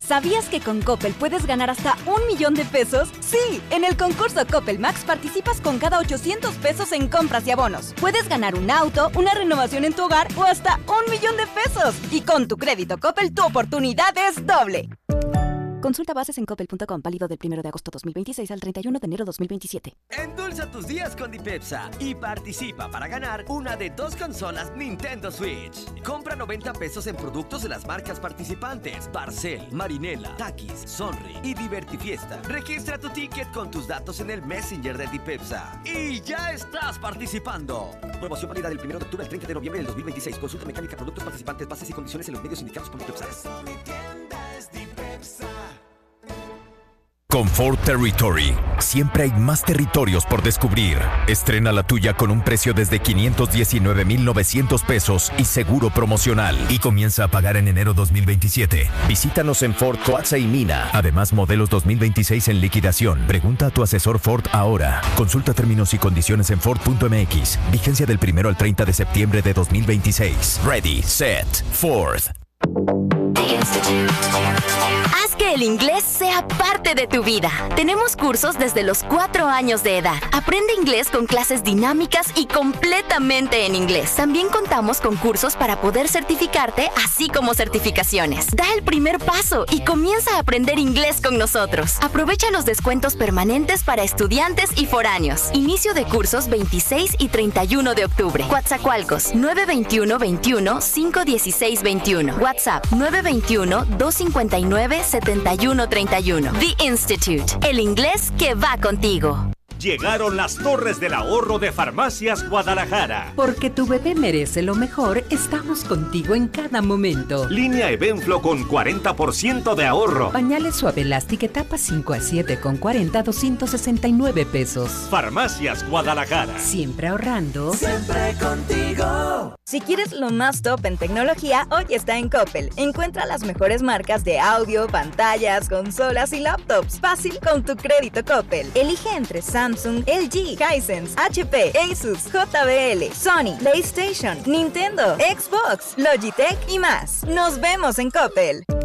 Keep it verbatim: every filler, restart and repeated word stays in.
¿Sabías que con Coppel puedes ganar hasta un millón de pesos? Sí, en el concurso Coppel Max participas con cada ochocientos pesos en compras y abonos. Puedes ganar un auto, una renovación en tu hogar o hasta un millón de pesos. Y con tu crédito Coppel, tu oportunidad es doble. Consulta bases en coppel punto com, válido del primero de agosto dos mil veintiséis al treinta y uno de enero dos mil veintisiete. Endulza tus días con Dipepsa y participa para ganar una de dos consolas Nintendo Switch. Compra noventa pesos en productos de las marcas participantes: Barcel, Marinela, Takis, Sonri y Divertifiesta. Registra tu ticket con tus datos en el Messenger de Dipepsa y ya estás participando. Promoción válida del primero de octubre al treinta de noviembre del dos mil veintiséis. Consulta mecánica, productos participantes, bases y condiciones en los medios indicados por Dipepsa. Con Ford Territory, siempre hay más territorios por descubrir. Estrena la tuya con un precio desde quinientos diecinueve mil novecientos pesos y seguro promocional. Y comienza a pagar en enero dos mil veintisiete. Visítanos en Ford Coatza y Mina. Además, modelos dos mil veintiséis en liquidación. Pregunta a tu asesor Ford ahora. Consulta términos y condiciones en Ford punto m x. Vigencia del primero al treinta de septiembre de dos mil veintiséis. Ready, set, Ford. Haz que el inglés sea parte de tu vida. Tenemos cursos desde los cuatro años de edad. Aprende inglés con clases dinámicas y completamente en inglés. También contamos con cursos para poder certificarte, así como certificaciones. Da el primer paso y comienza a aprender inglés con nosotros. Aprovecha los descuentos permanentes para estudiantes y foráneos. Inicio de cursos veintiséis y treinta y uno de octubre. Coatzacoalcos nueve veintiuno veintiuno cinco dieciséis veintiuno. WhatsApp nueve veintiuno dos cincuenta y nueve setenta y uno treinta y uno. The Institute, el inglés que va contigo. Llegaron las Torres del Ahorro de Farmacias Guadalajara. Porque tu bebé merece lo mejor, estamos contigo en cada momento. Línea Evenflo con cuarenta por ciento de ahorro. Pañales Suave Elastic etapa cinco a siete con cuarenta, doscientos sesenta y nueve pesos. Farmacias Guadalajara. Siempre ahorrando. Siempre contigo. Si quieres lo más top en tecnología, hoy está en Coppel. Encuentra las mejores marcas de audio, pantallas, consolas y laptops. Fácil con tu crédito Coppel. Elige entre Samsung, L G, Hisense, H P, Asus, J B L, Sony, PlayStation, Nintendo, Xbox, Logitech y más. Nos vemos en Coppel.